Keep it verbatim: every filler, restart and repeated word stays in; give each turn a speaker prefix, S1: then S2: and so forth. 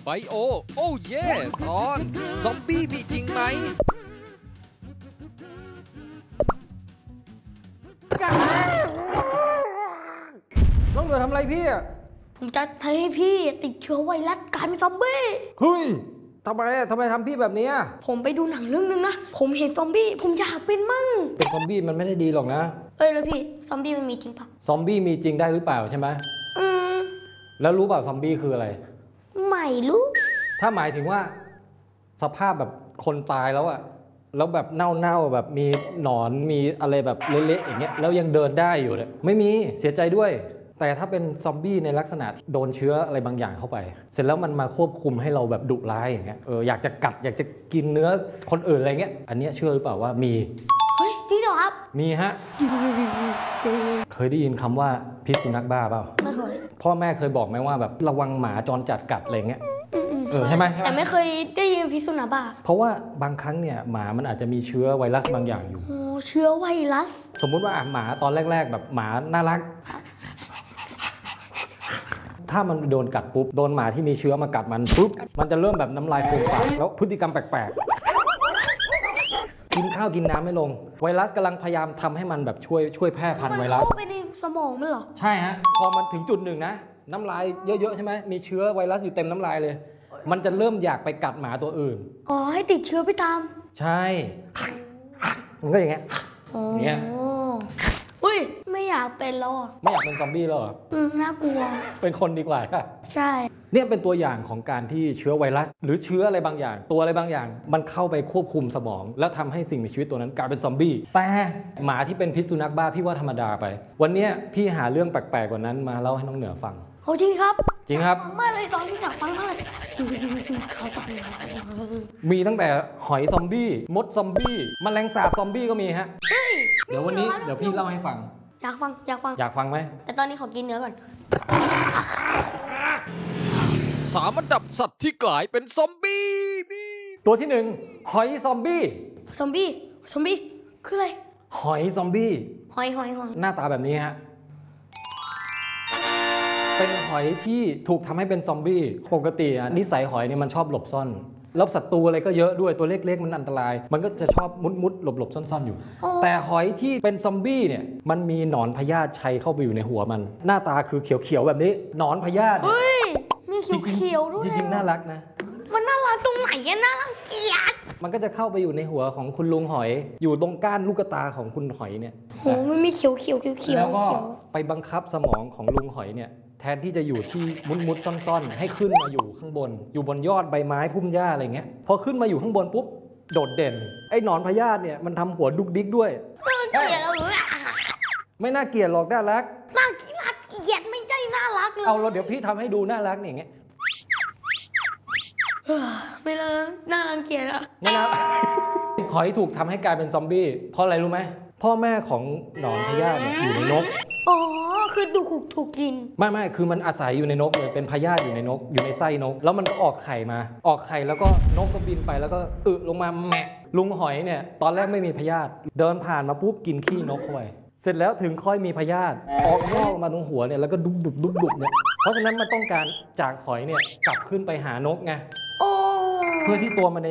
S1: โอโอ้เย่ตอนซอมบี้มีจริงไหม
S2: น้องเหนือทำอะไรพี่อ่ะ
S3: ผมจะทำให้พี่ติดเชื้อไวรัสกลายเป็นซอมบี้
S2: เฮ้ยทำไมอ่ะทำไมทำพี่แบบนี้อ่ะ
S3: ผมไปดูหนังเรื่องนึงนะผมเห็นซอมบี้ผมอยากเป็นมั่ง
S2: เป็นซอมบี้มันไม่ได้ดีหรอกนะ
S3: เอ้ยแล้วพี่ซอมบี้มันมีจริงปะ
S2: ซอมบี้มีจริงได้หรือเปล่าใช่ไหม
S3: อืม
S2: แล้วรู้เปล่าซอมบี้คืออะไร
S3: ไม่รู้
S2: ถ้าหมายถึงว่าสภาพแบบคนตายแล้วอ่ะแล้วแบบเน่าๆแบบมีหนอนมีอะไรแบบเละๆอย่างเงี้ยแล้วยังเดินได้อยู่เนี่ยไม่มีเสียใจด้วยแต่ถ้าเป็นซอมบี้ในลักษณะโดนเชื้ออะไรบางอย่างเข้าไปเสร็จแล้วมันมาควบคุมให้เราแบบดุร้ายอย่างเงี้ยเอออยากจะกัดอยากจะกินเนื้อคนอื่นอะไรเงี้ยอันเนี้ยเชื่อหรือเปล่าว่ามี
S3: เฮ้ยจริงเหรอครับ
S2: มีฮะเคยได้ยินคำว่าพิษสุนัขบ้าเปล่า
S3: ไม่เคย
S2: พ่อแม่เคยบอกไหมว่าแบบระวังหมาจรจัดกัดอะไรเงี้ยเออใช่ไหม
S3: แต่ไม่เคยได้ยินพิษสุนัขบ้า
S2: เพราะว่าบางครั้งเนี่ยหมามันอาจจะมีเชื้อไวรัสบางอย่างอยู่
S3: โอ้เชื้อไวรัส
S2: สมมุติว่าหมาตอนแรกๆแบบหมาน่ารักถ้ามันโดนกัดปุ๊บโดนหมาที่มีเชื้อมากัดมันปุ๊บมันจะเริ่มแบบน้ำลายฟูมปากแล้วพฤติกรรมแปลกๆกินข้าวกินน้ำไม่ลงไวรัสกำลังพยายามทำให้มันแบบช่วยช่วยแพร่พันธุ์ไวรัส
S3: มันเข้าไปในสมองมันเหรอ
S2: ใช่ฮะพอมันถึงจุดหนึ่งนะน้ำลายเยอะๆใช่ไหมมีเชื้อไวรัสอยู่เต็มน้ำลายเลยมันจะเริ่มอยากไปกัดหมาตัวอื่น
S3: อ๋อให้ติดเชื้อไปตาม
S2: ใช่มันก็อย่างเงี้ย
S3: อย่างเงี้ยอุ้ยไม่อยากเป็นแล้วอ่ะ
S2: ไม่อยากเป็นซอมบี้แล้วเหรอ
S3: อืมน่ากลัว
S2: เป็นคนดีกว่าค่ะ
S3: ใช่
S2: เนี่ยเป็นตัวอย่างของการที่เชื้อไวรัสหรือเชื้ออะไรบางอย่างตัวอะไรบางอย่างมันเข้าไปควบคุมสมองแล้วทำให้สิ่งมีชีวิตตัวนั้นกลายเป็นซอมบี้แต่หมาที่เป็นพิษสุนัขบ้าพี่ว่าธรรมดาไปวันนี้พี่หาเรื่องแปลกๆกว่านั้นมาเล่าให้น้องเหนือฟัง
S3: โอ้จริงครับ
S2: จริงครับ
S3: ฟังมากเลยตอนที่อยากฟังมากเลยเขาสั่ง
S2: มีตั้งแต่หอยซอมบี้มดซอมบี้แมลงสาบซอมบี้ก็มีฮะเดี๋ยววันนี้เดี๋ยวพี่เล่าให้ฟัง
S3: อยากฟังอยากฟัง
S2: อยากฟังไหม
S3: แต่ตอนนี้ขอกินเนื้อก่อน
S1: สามอันดับสัตว์ที่กลายเป็นซอมบี้
S2: ตัวที่หนึ่งหอยซอมบี้
S3: ซอมบี้ซอมบี้คืออะไร
S2: หอยซอมบี้
S3: หอยหอยหอย
S2: หน้าตาแบบนี้ฮะเป็นหอยที่ถูกทำให้เป็นซอมบี้ปกติอ่ะนิสัยหอยเนี่ยมันชอบหลบซ่อนแล้วศัตรูอะไรก็เยอะด้วยตัวเล็กๆมันอันตรายมันก็จะชอบมุดๆหลบๆซ่อนๆอยู่แต่หอยที่เป็นซอมบี้เนี่ยมันมีหนอนพยาธิชัยเข้าไปอยู่ในหัวมันหน้าตาคือเขียวๆแบบนี้หนอนพยาธิ
S3: เฮ้ยมีเขียวๆด้วย
S2: จริงๆน่ารักนะ
S3: มันน่ารักตรงไหนอะน่ารังเกียจ
S2: มันก็จะเข้าไปอยู่ในหัวของคุณลุงหอยอยู่ตรงก้านลูกตาของคุณหอยเนี่ย
S3: โหมันมีเขียวเขียวเขียวเขียว
S2: แล้วก็ไปบังคับสมองของลุงหอยเนี่ยแทนที่จะอยู่ที่มุดๆซ่อนๆให้ขึ้นมาอยู่ข้างบนอยู่บนยอดใบไม้พุ่มหญ้าอะไรเงี้ยพอขึ้นมาอยู่ข้างบนปุ๊บโดดเด่นไอ้หนอนพยาธิเนี่ยมันทำหัวดุกดิกด้วย
S3: น่าเกลียดแล้วหรือ
S2: ไม่น่าเกลียดหรอกน่ารัก
S3: น่าเกลียดเกลียดไม่ใช่น่ารักเลย
S2: เอาเราเดี๋ยวพี่ทำให้ดูน่ารักอย่างเงี้ย
S3: ไม่เลยน่ารังเกียจอะ
S2: ไม่นะหอยถูกทำให้กลายเป็นซอมบี้เพราะอะไรรู้ไหมพ่อแม่ของหนอนพยาธิเนี่ยอยู่ในนก
S3: อ๋อคือดูถูกถูกกิน
S2: ไม่ไม่คือมันอาศัยอยู่ในนกเลยเป็นพยาธิอยู่ในนกอยู่ในไส้นกแล้วมันก็ออกไข่มาออกไข่แล้วก็นกก็บินไปแล้วก็อึลงมาแหมะลุงหอยเนี่ยตอนแรกไม่มีพยาธิเดินผ่านมาปุ๊บกินขี้นกเข้าไปเสร็จแล้วถึงค่อยมีพยาธิออกงอกมาตรงหัวเนี่ยแล้วก็ดุบดุบดุบดุบเนี่ยเพราะฉะนั้นมันต้องการจากหอยเนี่ยกลับขึ้นไปหานกไงเพื่อที่ตัวมัน